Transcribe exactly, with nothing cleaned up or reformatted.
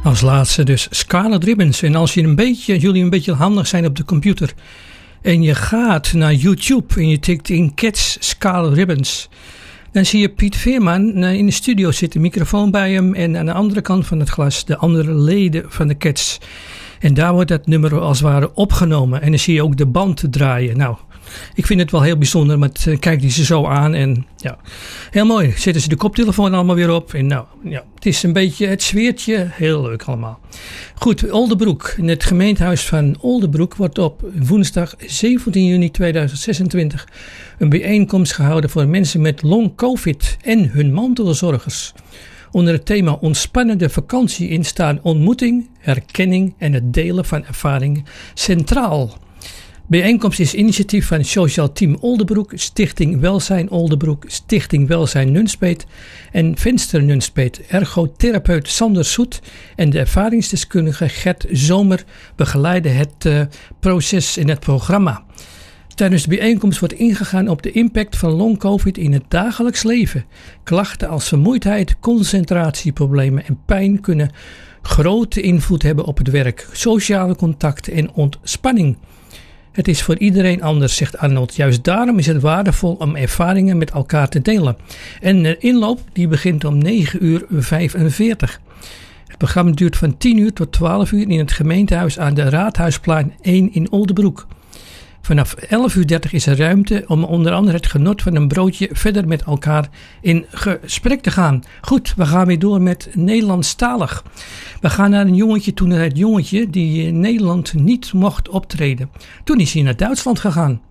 Als laatste dus Scarlet Ribbons. En als je een beetje, jullie een beetje handig zijn op de computer en je gaat naar YouTube en je tikt in Cats Scarlet Ribbons, dan zie je Piet Veerman in de studio zitten, microfoon bij hem en aan de andere kant van het glas de andere leden van de Cats. En daar wordt dat nummer als het ware opgenomen en dan zie je ook de band draaien. Nou, ik vind het wel heel bijzonder, maar het, kijk die ze zo aan en ja, heel mooi. Zetten ze de koptelefoon allemaal weer op en nou, ja, het is een beetje het sfeertje, heel leuk allemaal. Goed, Oldebroek. In het gemeentehuis van Oldebroek wordt op woensdag zeventien juni tweeduizend zesentwintig een bijeenkomst gehouden voor mensen met long-covid en hun mantelzorgers. Onder het thema ontspannende vakantie in staan ontmoeting, herkenning en het delen van ervaringen centraal. Bijeenkomst is initiatief van Sociaal Team Oldebroek, Stichting Welzijn Oldebroek, Stichting Welzijn Nunspeet en Venster Nunspeet. Ergotherapeut Sander Soet en de ervaringsdeskundige Gert Zomer begeleiden het uh, proces in het programma. Tijdens de bijeenkomst wordt ingegaan op de impact van long-covid in het dagelijks leven. Klachten als vermoeidheid, concentratieproblemen en pijn kunnen grote invloed hebben op het werk, sociale contacten en ontspanning. Het is voor iedereen anders, zegt Arnold. Juist daarom is het waardevol om ervaringen met elkaar te delen. En de inloop die begint om negen uur vijfenveertig. Het programma duurt van tien uur tot twaalf uur in het gemeentehuis aan de Raadhuisplein één in Oldebroek. Vanaf elf uur dertig is er ruimte om onder andere het genot van een broodje verder met elkaar in gesprek te gaan. Goed, we gaan weer door met Nederlandstalig. We gaan naar een jongetje, toen naar het jongetje die in Nederland niet mocht optreden. Toen is hij naar Duitsland gegaan.